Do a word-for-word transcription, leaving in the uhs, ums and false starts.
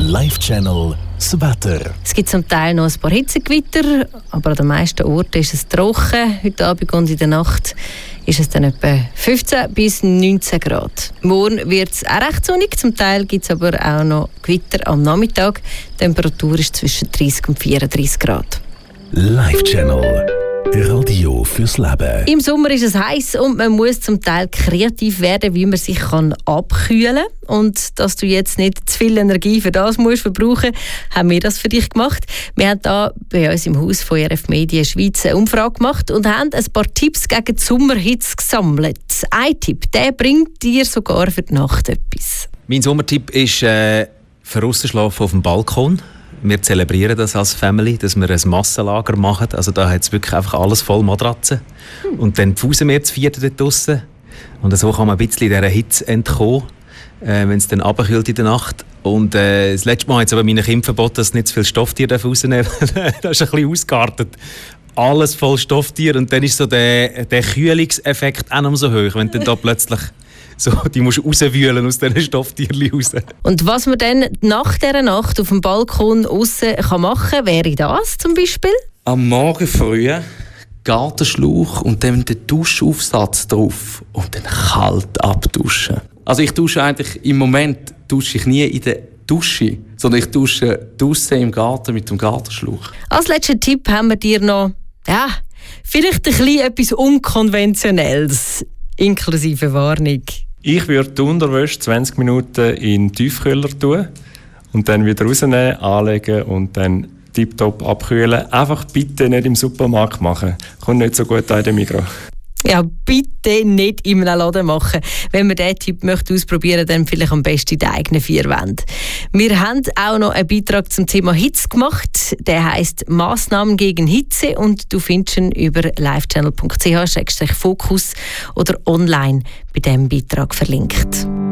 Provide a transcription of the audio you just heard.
Live-Channel das Wetter. Es gibt zum Teil noch ein paar Hitzegewitter, aber an den meisten Orten ist es trocken. Heute Abend und in der Nacht ist es dann etwa fünfzehn bis neunzehn Grad. Morgen wird es auch recht sonnig, zum Teil gibt es aber auch noch Gewitter am Nachmittag. Die Temperatur ist zwischen dreißig und vierunddreißig Grad. Live-Channel. Radio fürs Leben. Im Sommer ist es heiß und man muss zum Teil kreativ werden, wie man sich kann abkühlen kann. Und dass du jetzt nicht zu viel Energie für das musst verbrauchen, haben wir das für dich gemacht. Wir haben da bei uns im Haus von R F Medien Schweiz eine Umfrage gemacht und haben ein paar Tipps gegen die Sommerhitze gesammelt. Ein Tipp, der bringt dir sogar für die Nacht etwas. Mein Sommertipp ist äh, für Aussenschlafen auf dem Balkon. Wir zelebrieren das als Family, dass wir ein Massenlager machen. Also da hat es wirklich einfach alles voll Matratzen. Hm. Und dann pfusen wir das vierte dort draussen. Und so kann man ein bisschen dieser Hitze entkommen, äh, wenn es dann runterkühlt in der Nacht. Und äh, das letzte Mal habe ich aber meinen Kindern verboten, dass sie nicht zu viele Stofftiere rausnehmen dürfen. Das ist ein bisschen ausgeartet. Alles voll Stofftiere. Und dann ist so der, der Kühlungseffekt auch noch so hoch, wenn dann da plötzlich so, die musst du rauswühlen aus diesen Stofftierchen raus. Und was man dann nach dieser Nacht auf dem Balkon aussen machen kann, wäre das zum Beispiel? Am Morgen früh Gartenschlauch und dann den Duschaufsatz drauf und dann kalt abduschen. Also ich dusche eigentlich, im Moment dusche ich nie in der Dusche, sondern ich dusche draussen im Garten mit dem Gartenschlauch. Als letzten Tipp haben wir dir noch, ja, vielleicht ein bisschen etwas Unkonventionelles, inklusive Warnung. Ich würde die Unterwäsche zwanzig Minuten in den Tiefkühler tun und dann wieder rausnehmen, anlegen und dann tiptop abkühlen. Einfach bitte nicht im Supermarkt machen. Kommt nicht so gut an den Migros. Ja, bitte nicht in einem Laden machen. Wenn man diesen Tipp möchte ausprobieren möchte, dann vielleicht am besten in den eigenen vier Wänden. Wir haben auch noch einen Beitrag zum Thema Hitze gemacht. Der heisst «Massnahmen gegen Hitze» und du findest ihn über livechannel punkt c h slash fokus oder online bei diesem Beitrag verlinkt.